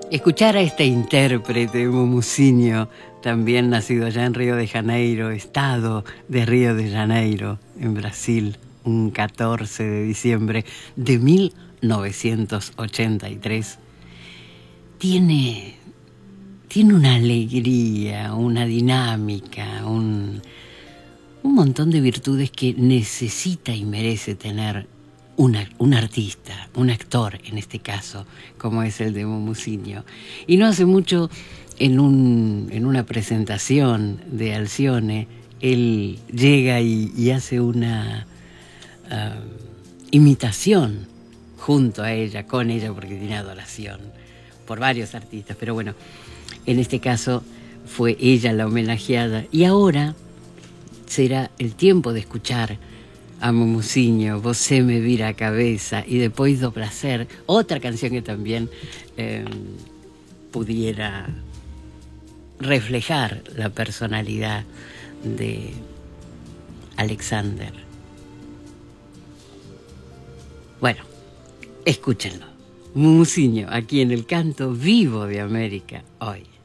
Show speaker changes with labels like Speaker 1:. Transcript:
Speaker 1: Escuchar a este intérprete Mumusinho, también nacido allá en Río de Janeiro, estado de Río de Janeiro, en Brasil, un 14 de diciembre de 1983, tiene una alegría, una dinámica, un montón de virtudes que necesita y merece tener un artista, un actor en este caso, como es el de Mumusinho. Y no hace mucho, en una presentación de Alcione, él llega y hace una imitación junto a ella, con ella, porque tiene adoración por varios artistas, pero bueno, en este caso fue ella la homenajeada. Y ahora será el tiempo de escuchar a Mumusinho, Você me vira a cabeza, y después do placer, otra canción que también pudiera reflejar la personalidad de Alexander. Bueno, escúchenlo. Mumusinho, aquí en el canto vivo de América, hoy.